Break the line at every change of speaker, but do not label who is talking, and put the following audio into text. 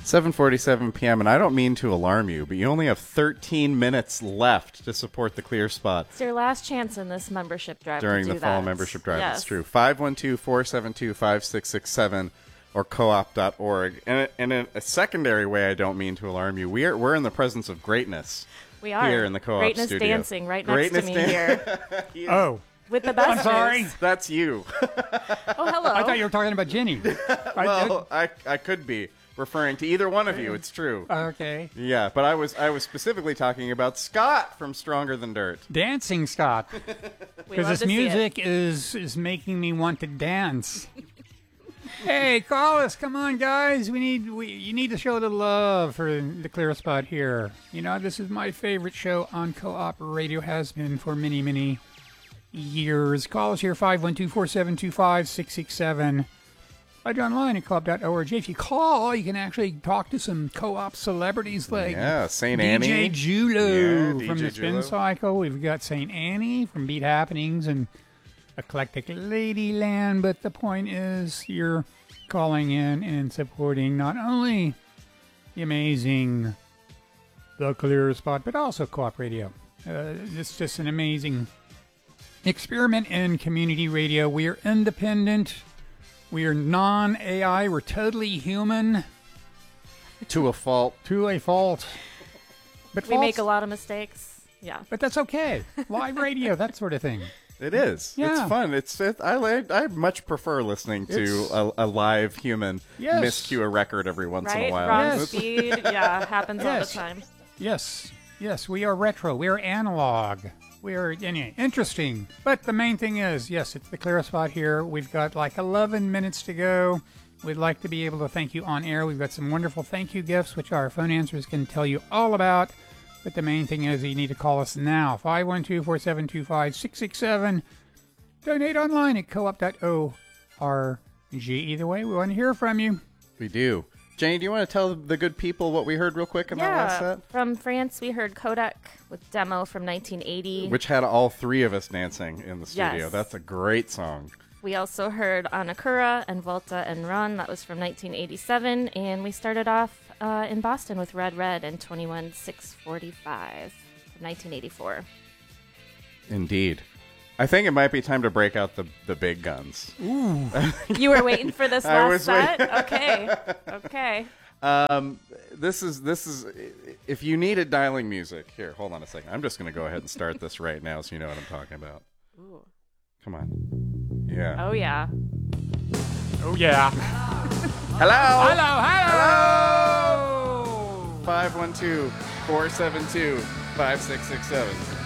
7:47 p.m. and I don't mean to alarm you, but you only have 13 minutes left to support the Clear Spot.
It's your last chance in this membership drive
during the fall membership drive. Yes. It's true. 512-472-5667 or co-op.org. And in a secondary way, I don't mean to alarm you. We're in the presence of greatness.
We are
here in the co-op
Greatness
studio.
Dancing right next to me here.
Oh.
With the best.
I'm sorry.
That's you.
Oh, hello.
I thought you were talking about Jenny.
Well, I could be referring to either one of you. It's true.
Okay.
Yeah, but I was specifically talking about Scott from Stronger Than Dirt.
Dancing Scott. Because this music is making me want to dance. Hey, call us. Come on, guys. You need to show the love for the Clear Spot here. You know, this is my favorite show on Co-op Radio, has been for many, many years. Call us here, 512-472-5667. Find online at co-op.org. If you call, you can actually talk to some co-op celebrities like
St. Annie.
DJ Julo from the
DJ
Spin
Julo.
Cycle. We've got St. Annie from Beat Happenings and Eclectic Ladyland. But the point is, you're calling in and supporting not only the amazing The Clear Spot, but also Co-op Radio. It's just an amazing experiment in community radio. We are independent. We are non-AI. We're totally human.
To a fault.
To a fault. But
we make a lot of mistakes. Yeah.
But that's okay. Live radio, that sort of thing.
It is.
Yeah.
It's fun. I much prefer listening to a live human miscue a record every once in a while.
Wrong speed. Yeah, happens all the time.
Yes. Yes, we are retro. We are analog. We are interesting. But the main thing is, yes, it's the Clear Spot here. We've got like 11 minutes to go. We'd like to be able to thank you on air. We've got some wonderful thank you gifts, which our phone answers can tell you all about. But the main thing is you need to call us now, 512-472-5667. Donate online at co-op.org. Either way, we want to hear from you.
We do. Jane, do you want to tell the good people what we heard real quick in that last set?
From France, we heard Kodak with Demo from 1980.
Which had all three of us dancing in the studio.
Yes.
That's a great song.
We also heard Anakura and Volta and Run. That was from 1987. And we started off in Boston with Red Red and 21645 from 1984.
Indeed. I think it might be time to break out the big guns.
Ooh.
You were waiting for this last set? Okay.
This is if you needed dialing music. Here, hold on a second. I'm just going to go ahead and start this right now so you know what I'm talking about.
Ooh.
Come on. Yeah.
Oh, yeah.
Oh, yeah.
Hello.
Hello.
512-472-5667.